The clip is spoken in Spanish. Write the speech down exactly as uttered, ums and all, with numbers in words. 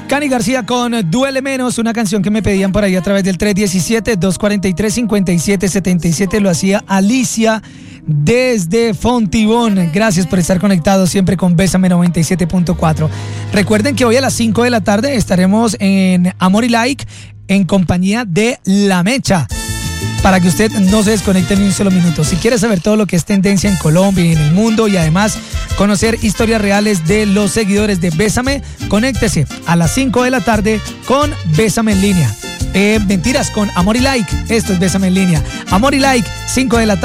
Cani García con Duele Menos, una canción que me pedían por ahí a través del tres uno siete, dos cuatro tres, cinco siete siete siete. Lo hacía Alicia desde Fontibón. Gracias por estar conectados siempre con Bésame noventa y siete punto cuatro. Recuerden que hoy a las cinco de la tarde estaremos en Amor y Like en compañía de La Mecha, para que usted no se desconecte ni un solo minuto. Si quiere saber todo lo que es tendencia en Colombia y en el mundo, y además conocer historias reales de los seguidores de Bésame, conéctese a las cinco de la tarde con Bésame en línea. Eh, mentiras, con Amor y Like. Esto es Bésame en línea. Amor y Like, cinco de la tarde.